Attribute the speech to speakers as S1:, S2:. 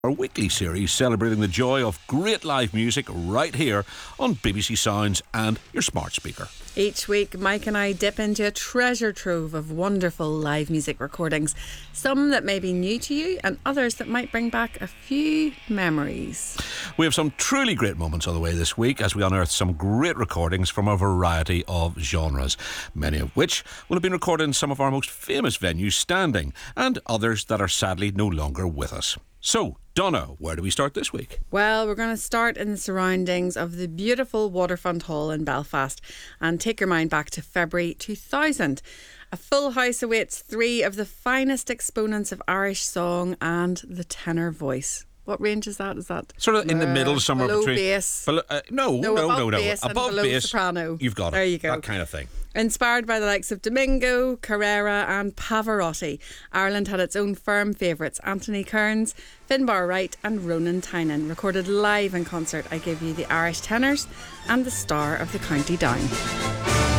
S1: Our weekly series celebrating the joy of great live music right here on BBC Sounds and your smart speaker.
S2: Each week, Mike and I dip into a treasure trove of wonderful live music recordings. Some that may be new to you and others that might bring back a few memories.
S1: We have some truly great moments on the way this week as we unearth some great recordings from a variety of genres, many of which will have been recorded in some of our most famous venues standing, and others that are sadly no longer with us. So, Donna, where do we start this week?
S2: Well, we're going to start in the surroundings of the beautiful Waterfront Hall in Belfast and take your mind back to February 2000. A full house awaits three of the finest exponents of Irish song and the tenor voice. What range is that? Is that
S1: sort of in the middle, somewhere
S2: below
S1: between
S2: bass?
S1: No.
S2: Above bass and below
S1: bass,
S2: soprano.
S1: You've got it.
S2: There you go.
S1: That kind of thing.
S2: Inspired by the likes of Domingo, Carrera and Pavarotti, Ireland had its own firm favourites, Anthony Kearns, Finbar Wright and Ronan Tynan, recorded live in concert. I give you the Irish tenors and the star of the County Down.